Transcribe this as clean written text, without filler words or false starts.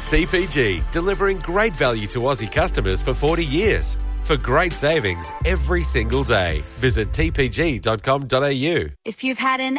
TPG, delivering great value to Aussie customers for 40 years. For great savings every single day, visit tpg.com.au. If you've had an